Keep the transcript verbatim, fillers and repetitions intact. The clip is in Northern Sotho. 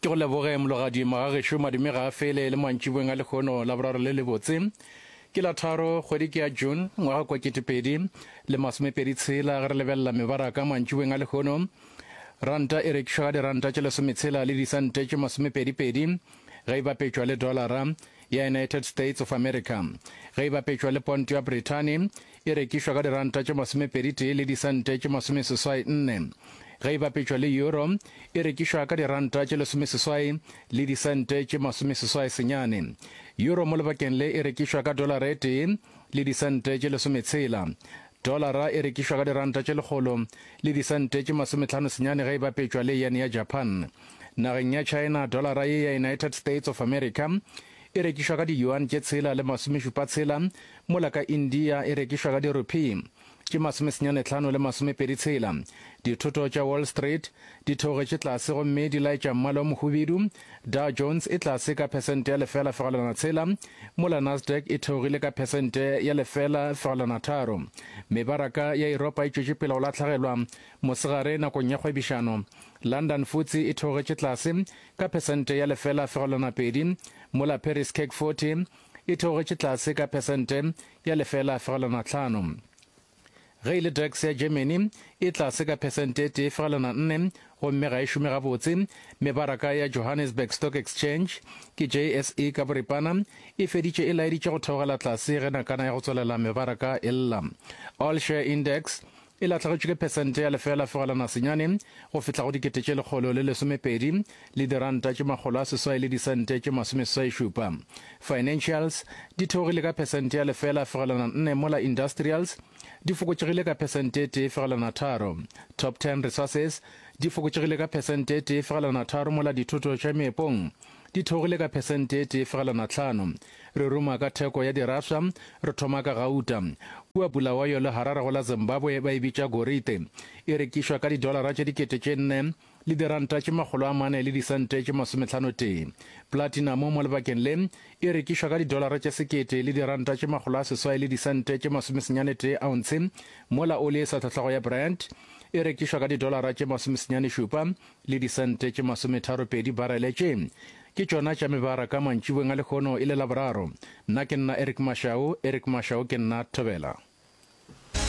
ke go leboge mologadi magagešo madime ga a fele le mantšiboeng a lekgono la boraro le le botse ke la tharo kgwedi ke ya June ngwaga kwa ketepedi le masomepedi tshela ge re lebelela mebaraka mantšiboeng a lekgono. Ranta e rekišwa ka diranta tše lesometshela le disante tše masomepedipedi ge e bapetšwa le dollara ya United States of America. Ge e bapetšwa le ponto ya Britain e rekišwa ka diranta tše masomepeditee le disante tše masomeseswai nne. Ge e bapetšwa le euro e rekišwa ka diranta tše lesomeseswai le disante tše masomeseswai senyane. Euro mo lebakeng le e rekišwa ka dollara e tee le disante tše lesometshela. Dollara e rekišwa ka diranta tše lekgolo le disante tše masomehlano senyane ge e bapetšwa le yen ya Japan. Nageng ya China dollara ye ya United States of America e rekišwa ka di-yuan tše tshela le masomešupa tshela, mola ka India e rekišwa ka di-rupee tše masomesenyane hlano le masomepedi tshela. Dithoto tša Wall Street di theogetše tlase gomme di laetša mmala o mohubedu. Dow Jones e tlase ka phesente ya lefela fegelwana tshela, mola Nasdaq e theogile ka phesente ya lefela fegelwana tharo. Mebaraka ya Europa e tšwetše pele go latlhagelwa mosegare nakong ya kgwebišano. London Futsi e theogetše tlase ka phesente ya lefela fegelwana pedi, mola Paris C A C forty e theogetše tlase ka phesente ya lefela fegelwana hlano. Ge ile Dax ya Germany e tlase ka phesente e tee fegelwana nne gomme ga e šome gabotse. Mebaraka ya Johannesburg Stock Exchange ke J S E ka boripana e feditše e laeditše go theogela tlase ge nakana ya go tswelela mebaraka e lla. All Share Index e latlhagetšwe ke phesente ya lefela fegelwana senyane go fihla go dikete tše lekgolo le lesomepedi le diranta tše makgolo a seswai le disente tše masomeseswai šupa. Financials di theogile ka phesente ya lefela fegelwana nne, mola Industrials di fokotšegile ka phesente e tee fegelwana tharo. Top ten Resources di fokotšegile ka phesente e tee fegelwana tharo, mola dithoto tša meepong di theogile ka phesente e tee fegelwana hlano. Re ruma ka theko ya diraswa, re thoma ka gauta. Kua Bulawayo le Harare go la Zimbabwe ba e bitša gorite e rekišwa ka didolara tše dikete tše nne le diranta tše makgolo a mane le disante tše masomehlano tee. Platinum mo lebakeng le e rekišwa ka didolara tše sekete le diranta tše makgolo a seswai le disante tše masomesenyane tee ounce, mola oli e sa tlhatlhago ya Brent e rekišwa ka didolara tše masomesenyane šupa le disante tše masometharo pedi barele tše. Ke tšona tša mebaraka mantšiboeng a lekgono e le laboraro. Nna ke nna Eric Mashao, Eric Mashao ke nna Thobela.